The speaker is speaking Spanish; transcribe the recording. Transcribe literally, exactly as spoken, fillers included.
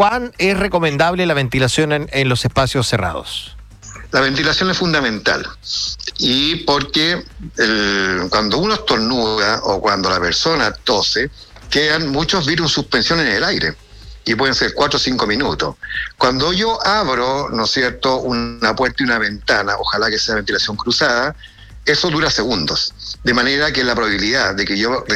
¿cuán es recomendable la ventilación en, en los espacios cerrados? La ventilación es fundamental, y porque el, cuando uno estornuda o cuando la persona tose, quedan muchos virus en suspensión en el aire, y pueden ser cuatro o cinco minutos. Cuando yo abro, ¿no es cierto?, una puerta y una ventana, ojalá que sea ventilación cruzada, eso dura segundos, de manera que la probabilidad de que yo